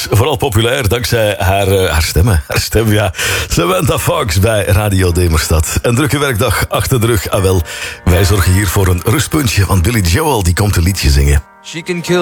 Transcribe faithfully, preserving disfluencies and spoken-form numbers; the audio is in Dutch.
is vooral populair dankzij haar, uh, haar stemmen. Haar stem, ja. Samantha Fox bij Radio Demerstad. Een drukke werkdag achter de rug. Ah wel, wij zorgen hier voor een rustpuntje, want Billy Joel die komt een liedje zingen. She can kill